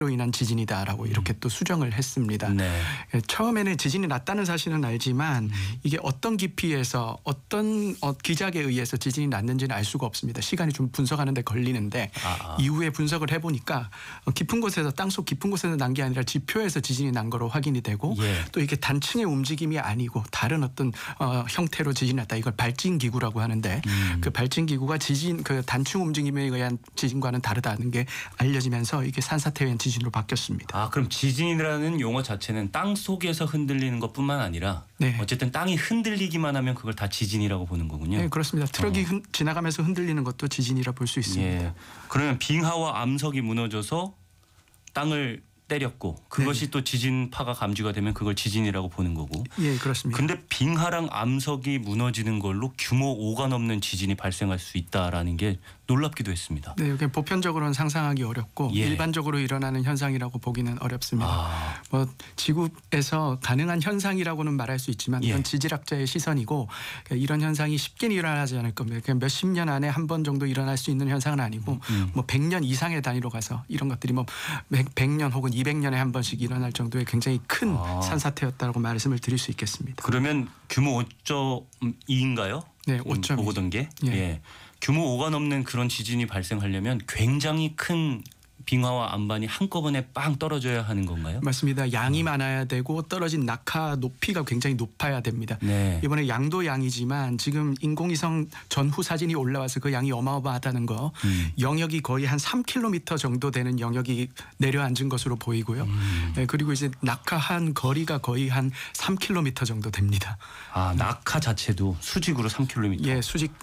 로 인한 지진이다라고 이렇게 또 수정을 했습니다. 네. 처음에는 지진이 났다는 사실은 알지만 이게 어떤 깊이에서 어떤 기작에 의해서 지진이 났는지는 알 수가 없습니다. 시간이 좀 분석하는 데 걸리는데 이후에 분석을 해보니까 깊은 곳에서 땅속 깊은 곳에서 난 게 아니라 지표에서 지진이 난 거로 확인이 되고 또 이게 단층의 움직임이 아니고 다른 어떤 형태로 지진이 났다. 이걸 발진기구라고 하는데 그 발진기구가 지진 그 단층 움직임에 의한 지진과는 다르다는 게 알려지면서 이게 산사태에 의한 지진으로 바뀌었습니다. 아, 그럼 지진이라는 용어 자체는 땅 속에서 흔들리는 것뿐만 아니라 네. 어쨌든 땅이 흔들리기만 하면 그걸 다 지진이라고 보는 거군요. 네, 그렇습니다. 트럭이 지나가면서 흔들리는 것도 지진이라 볼 수 있습니다. 예. 그러면 빙하와 암석이 무너져서 땅을 때렸고 그것이 또 지진파가 감지가 되면 그걸 지진이라고 보는 거고. 예, 그렇습니다. 근데 빙하랑 암석이 무너지는 걸로 규모 5가 넘는 지진이 발생할 수 있다라는 게 놀랍기도 했습니다. 네, 이게 보편적으로는 상상하기 어렵고 일반적으로 일어나는 현상이라고 보기는 어렵습니다. 뭐 지구에서 가능한 현상이라고는 말할 수 있지만 이건 지질학자의 시선이고 이런 현상이 쉽게 일어나지 않을 겁니다. 그냥 몇십 년 안에 한 번 정도 일어날 수 있는 현상은 아니고 뭐 100년 이상의 단위로 가서 이런 것들이 뭐 100년 혹은 200년에 한 번씩 일어날 정도의 굉장히 큰 산사태였다고 말씀을 드릴 수 있겠습니다. 그러면 규모 5.2인가요? 네, 5.2. 보고던 게. 예. 규모 5가 넘는 그런 지진이 발생하려면 굉장히 큰 빙하와 암반이 한꺼번에 빵 떨어져야 하는 건가요? 맞습니다. 양이 많아야 되고 떨어진 낙하 높이가 굉장히 높아야 됩니다. 네. 이번에 양도 양이지만 지금 인공위성 전후 사진이 올라와서 그 양이 어마어마하다는 거. 영역이 거의 한 3km 정도 되는 영역이 내려앉은 것으로 보이고요. 네, 그리고 이제 낙하한 거리가 거의 한 3km 정도 됩니다. 아, 낙하 자체도 수직으로 3km. 예, 수직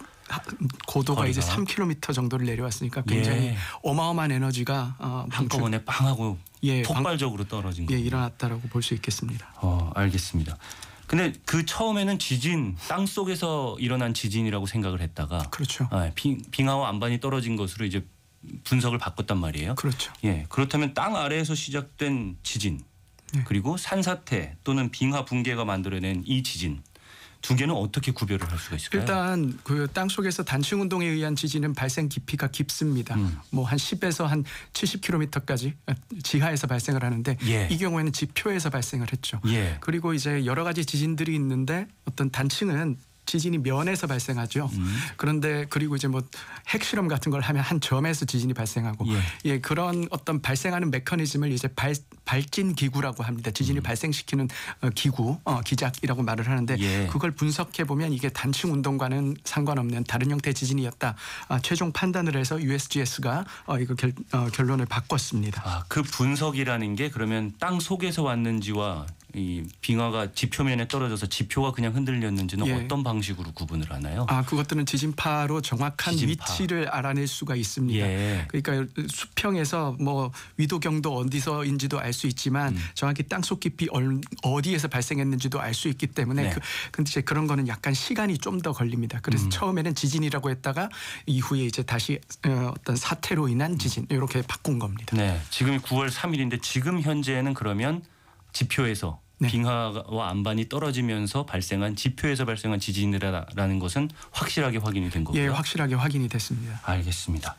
고도가 거리가? 이제 3km 정도를 내려왔으니까 굉장히 어마어마한 에너지가 한꺼번에 빵하고 예, 폭발적으로 떨어진 거예요. 예, 일어났다라고 볼 수 있겠습니다. 알겠습니다. 근데 그 처음에는 지진, 땅 속에서 일어난 지진이라고 생각을 했다가 그렇죠. 빙하와 암반이 떨어진 것으로 이제 분석을 바꿨단 말이에요. 그렇죠. 예, 그렇다면 땅 아래에서 시작된 지진 그리고 산사태 또는 빙하 붕괴가 만들어낸 이 지진 두 개는 어떻게 구별을 할 수가 있을까요? 일단 그 땅 속에서 단층 운동에 의한 지진은 발생 깊이가 깊습니다. 뭐 한 10에서 한 70km까지 지하에서 발생을 하는데 이 경우에는 지표에서 발생을 했죠. 그리고 이제 여러 가지 지진들이 있는데 어떤 단층은 지진이 면에서 발생하죠. 그런데 그리고 이제 뭐 핵실험 같은 걸 하면 한 점에서 지진이 발생하고 그런 어떤 발생하는 메커니즘을 이제 발진 기구라고 합니다. 지진을 발생시키는 기구, 기작이라고 말을 하는데 그걸 분석해 보면 이게 단층 운동과는 상관없는 다른 형태의 지진이었다. 최종 판단을 해서 USGS가 이거 결론을 바꿨습니다. 그 분석이라는 게 그러면 땅 속에서 왔는지와 이 빙하가 지표면에 떨어져서 지표가 그냥 흔들렸는지는 어떤 방식으로 구분을 하나요? 그것들은 지진파로 정확한 위치를 알아낼 수가 있습니다. 그러니까 수평에서 뭐 위도 경도 어디서인지도 알 수 있지만 정확히 땅속 깊이 어디에서 발생했는지도 알 수 있기 때문에 근데 이제 그런 거는 약간 시간이 좀 더 걸립니다. 그래서 처음에는 지진이라고 했다가 이후에 이제 다시 어떤 사태로 인한 지진 이렇게 바꾼 겁니다. 네, 지금이 9월 3일인데 지금 현재는 그러면 지표에서 빙하와 암반이 떨어지면서 발생한 지표에서 발생한 지진이라는 것은 확실하게 확인이 된 거고요. 예, 확실하게 확인이 됐습니다. 알겠습니다.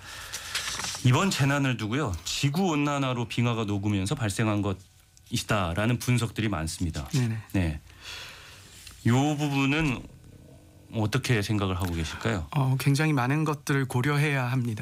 이번 재난을 두고요. 지구온난화로 빙하가 녹으면서 발생한 것이다라는 분석들이 많습니다. 네. 이 부분은 어떻게 생각을 하고 계실까요? 굉장히 많은 것들을 고려해야 합니다.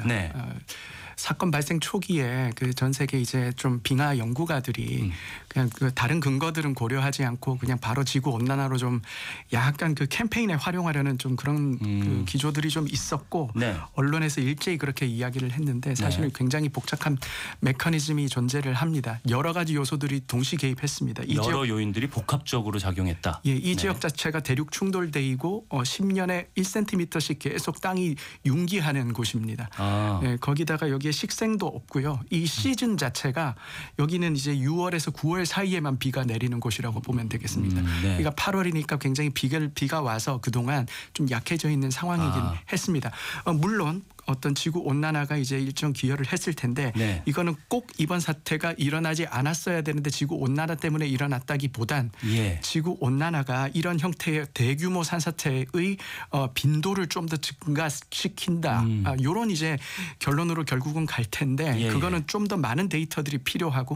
사건 발생 초기에 그 전 세계 이제 좀 빙하 연구가들이 그냥 그 다른 근거들은 고려하지 않고 그냥 바로 지구 온난화로 좀 약간 그 캠페인에 활용하려는 좀 그런 그 기조들이 좀 있었고 언론에서 일제히 그렇게 이야기를 했는데 사실은 굉장히 복잡한 메커니즘이 존재를 합니다. 여러 가지 요소들이 동시 개입했습니다. 여러 요인들이 복합적으로 작용했다. 이 지역 자체가 대륙 충돌대이고 10년에 1cm씩 계속 땅이 융기하는 곳입니다. 거기다가 여기에 식생도 없고요. 이 시즌 자체가 여기는 이제 6월에서 9월 사이에만 비가 내리는 곳이라고 보면 되겠습니다. 그러니까 8월이니까 굉장히 비가 와서 그동안 좀 약해져 있는 상황이긴 했습니다. 물론 어떤 지구 온난화가 이제 일정 기여를 했을 텐데 네. 이거는 꼭 이번 사태가 일어나지 않았어야 되는데 지구 온난화 때문에 일어났다기보단 예. 지구 온난화가 이런 형태의 대규모 산사태의 빈도를 좀 더 증가시킨다. 이런 이제 결론으로 결국은 갈 텐데 예, 그거는 좀 더 많은 데이터들이 필요하고